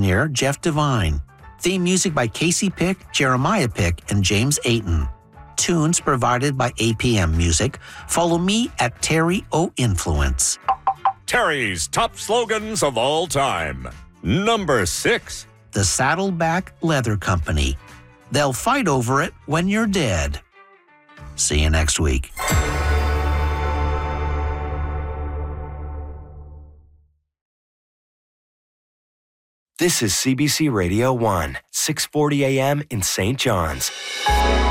engineer Jeff Devine. Theme music by Casey Pick, Jeremiah Pick, and James Ayton. Tunes provided by APM Music. Follow me at Terry O Influence. Terry's top slogans of all time. Number 6. The Saddleback Leather Company. They'll fight over it when you're dead. See you next week. This is CBC Radio 1, 640 AM in St. John's.